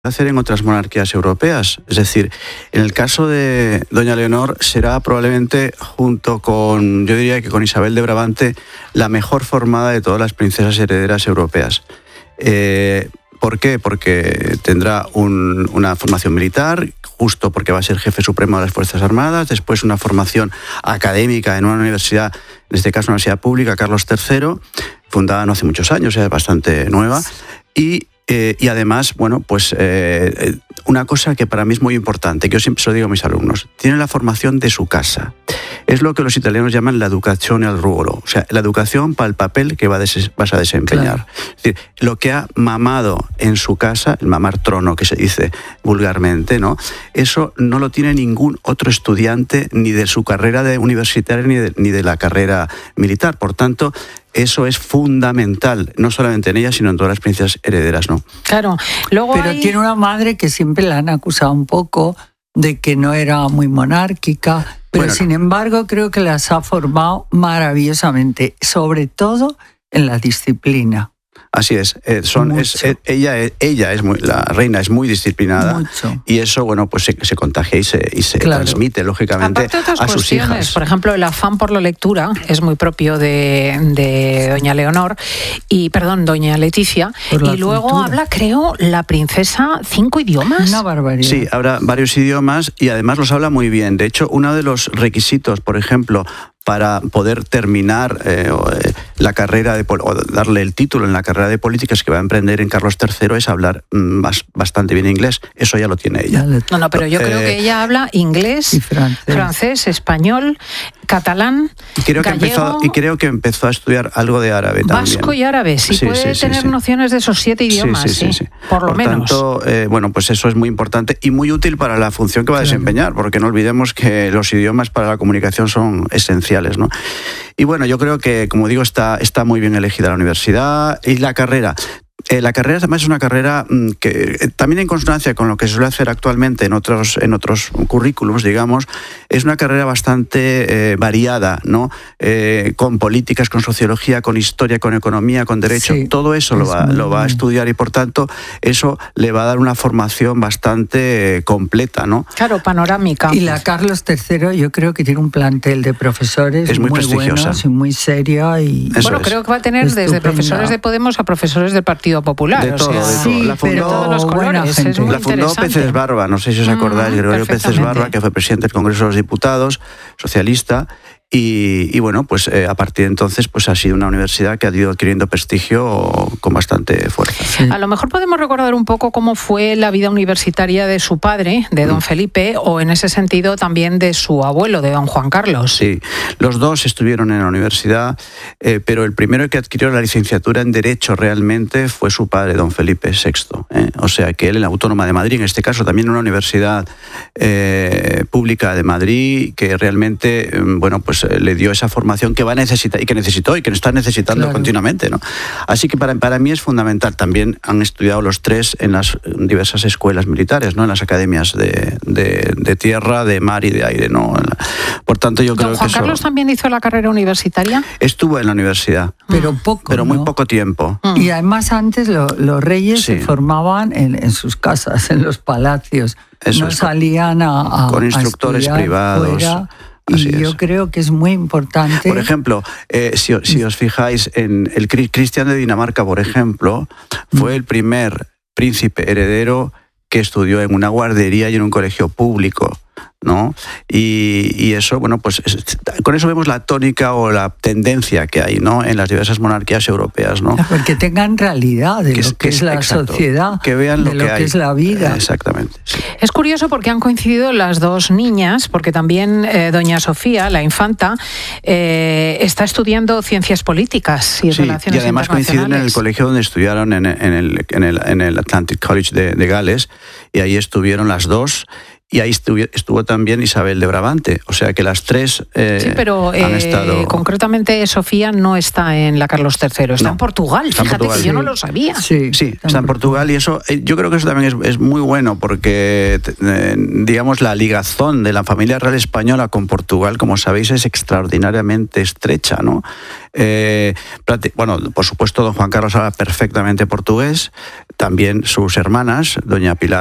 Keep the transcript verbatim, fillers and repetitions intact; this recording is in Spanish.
hacer en otras monarquías europeas. Es decir, en el caso de doña Leonor será probablemente, junto con, yo diría que con Isabel de Brabante, la mejor formada de todas las princesas herederas europeas. Eh, ¿Por qué? Porque tendrá un, una formación militar, justo porque va a ser jefe supremo de las Fuerzas Armadas, después una formación académica en una universidad, en este caso una universidad pública, Carlos tercero, fundada no hace muchos años, es bastante nueva, y Eh, y además, bueno, pues eh, una cosa que para mí es muy importante, que yo siempre se lo digo a mis alumnos, tiene la formación de su casa. Es lo que los italianos llaman la educazione al ruolo, o sea, la educación para el papel que va a des- vas a desempeñar. Claro. Es decir, lo que ha mamado en su casa, el mamar trono que se dice vulgarmente, ¿no? Eso no lo tiene ningún otro estudiante ni de su carrera de universitaria ni de, ni de la carrera militar. Por tanto, eso es fundamental, no solamente en ella, sino en todas las princesas herederas, ¿no? Claro. Luego Pero hay... tiene una madre que siempre la han acusado un poco de que no era muy monárquica, pero bueno, sin embargo creo que las ha formado maravillosamente, sobre todo en la disciplina. Así es, eh, son, es eh, ella, ella es muy, la reina es muy disciplinada. Mucho. Y eso, bueno, pues se, se contagia y se, y se claro. transmite, lógicamente, a sus hijas. Por ejemplo, el afán por la lectura es muy propio de, de doña Leonor, y perdón, doña Leticia, y luego cultura. Habla, creo, la princesa cinco idiomas. Una barbaridad. Sí, habla varios idiomas y además los habla muy bien. De hecho, uno de los requisitos, por ejemplo, para poder terminar eh, la carrera de, o darle el título en la carrera de políticas que va a emprender en Carlos tercero es hablar más, bastante bien inglés. Eso ya lo tiene ella. No, no, pero yo eh, creo que ella habla inglés, francés. francés, español, catalán, y creo, que gallego, empezó, y creo que empezó a estudiar algo de árabe también. Vasco y árabe, sí, sí puede sí, tener sí, nociones de esos siete idiomas, sí, sí, sí, sí. por lo por menos. Por tanto, eh, bueno, pues eso es muy importante y muy útil para la función que va a claro. desempeñar, porque no olvidemos que los idiomas para la comunicación son esenciales, ¿no? Y bueno, yo creo que, como digo, está, está muy bien elegida la universidad y la carrera. Eh, la carrera además es una carrera mmm, que eh, también en consonancia con lo que se suele hacer actualmente en otros, en otros currículums, digamos, es una carrera bastante eh, variada, ¿no? Eh, con políticas, con sociología, con historia, con economía, con derecho, sí, todo eso lo va, lo va a estudiar y por tanto eso le va a dar una formación bastante eh, completa, ¿no? Claro, panorámica. Y la Carlos tercero yo creo que tiene un plantel de profesores es muy, muy prestigiosa buenos y muy seria y eso bueno, es. Creo que va a tener estupenda. Desde profesores de Podemos a profesores del Partido Popular. De todo, o sea, de todo. Sí, la fundó, pero todos los colores, es muy la fundó Peces Barba, no sé si os acordáis, mm, Gregorio Peces Barba, que fue presidente del Congreso de los Diputados, socialista, y, y bueno, pues eh, a partir de entonces pues ha sido una universidad que ha ido adquiriendo prestigio con bastante fuerza. Sí. A lo mejor podemos recordar un poco cómo fue la vida universitaria de su padre, de don mm. Felipe, o en ese sentido también de su abuelo, de don Juan Carlos. Sí, los dos estuvieron en la universidad, eh, pero el primero que adquirió la licenciatura en Derecho realmente fue su padre, don Felipe sexto. ¿eh? O sea que él en la Autónoma de Madrid, en este caso también en una universidad eh, pública de Madrid, que realmente, bueno, pues le dio esa formación que va a necesitar y que necesitó y que está necesitando claro. continuamente, ¿no? Así que para, para mí es fundamental. También han estudiado los tres en las diversas escuelas militares, ¿no? En las academias de, de, de tierra, de mar y de aire, ¿no? Por tanto, yo creo ¿Don Juan que Carlos eso... también hizo la carrera universitaria? Estuvo en la universidad. Pero poco, Pero muy ¿no? poco tiempo. Y además antes lo, los reyes sí. se formaban en, en sus casas, en los palacios. Eso no es, salían a, a con instructores a privados. Fuera. Así y es. yo creo que es muy importante. Por ejemplo, eh, si, si os fijáis en el Cristian de Dinamarca, por ejemplo, fue el primer príncipe heredero que estudió en una guardería y en un colegio público, ¿no? Y, y eso, bueno, pues es, con eso vemos la tónica o la tendencia que hay, ¿no? En las diversas monarquías europeas, ¿no? Porque tengan realidad de que, lo que, que es la exacto, sociedad, que vean lo de lo que, que hay. es la vida. Exactamente. Sí. Es curioso porque han coincidido las dos niñas, porque también eh, doña Sofía, la infanta, eh, está estudiando ciencias políticas y sí, relaciones y además coinciden en el colegio donde estudiaron en, en, el, en, el, en el Atlantic College de, de Gales, y ahí estuvieron las dos. Y ahí estuvo, estuvo también Isabel de Brabante, o sea que las tres eh, sí, pero, han eh, estado... concretamente Sofía no está en la Carlos tercero, está no, en Portugal, está fíjate en Portugal. Que yo no lo sabía. Sí, sí está, está en Portugal y eso, yo creo que eso también es, es muy bueno porque, eh, digamos, la ligazón de la familia real española con Portugal, como sabéis, es extraordinariamente estrecha, ¿no? Eh, bueno, por supuesto, don Juan Carlos habla perfectamente portugués, también sus hermanas, doña Pilar